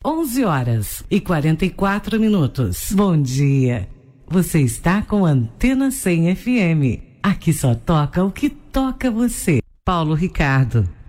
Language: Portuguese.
11h44. Bom dia. Você está com Antena 100 FM. Aqui só toca o que toca você. Paulo Ricardo.